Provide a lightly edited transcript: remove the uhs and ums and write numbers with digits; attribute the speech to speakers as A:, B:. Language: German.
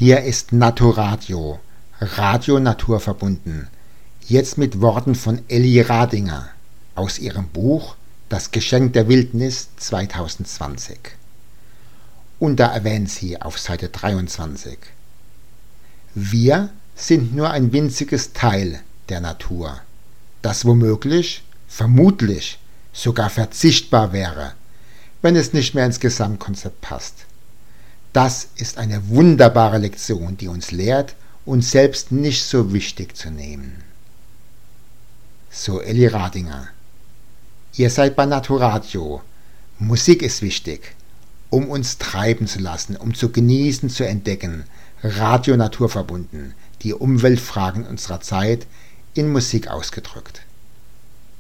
A: Hier ist Naturadio, Radio naturverbunden, jetzt mit Worten von Elli Radinger aus ihrem Buch Das Geschenk der Wildnis 2020. Und da erwähnt sie auf Seite 23: Wir sind nur ein winziges Teil der Natur, das womöglich, vermutlich sogar verzichtbar wäre, wenn es nicht mehr ins Gesamtkonzept passt. Das ist eine wunderbare Lektion, die uns lehrt, uns selbst nicht so wichtig zu nehmen. So Elli Radinger. Ihr seid bei Naturadio. Musik ist wichtig, um uns treiben zu lassen, um zu genießen, zu entdecken. Radio naturverbunden, die Umweltfragen unserer Zeit in Musik ausgedrückt.